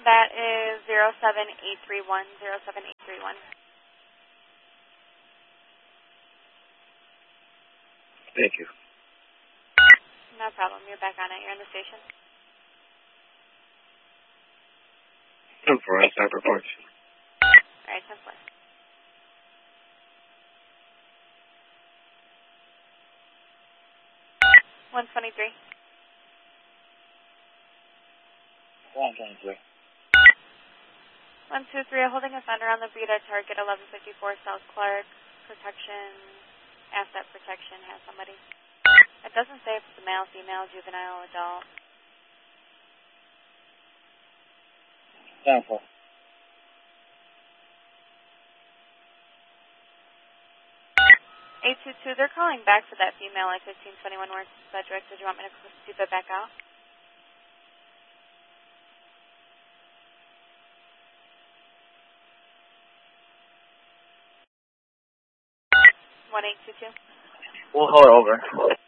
That is 07831, 07831. Thank you. No problem. You're back on it. You're in the station. 10-4, I stop reports. All right, 10-4. $123. 123. 123, holding offender on the beat at target 1154 South Clark. Protection, asset protection has somebody. It doesn't say if it's a male, female, juvenile, adult. 10-4. 822, they're calling back for that female at 1521 North Sedgwick. Did you want me to sweep it back out? 1822. We'll hold over.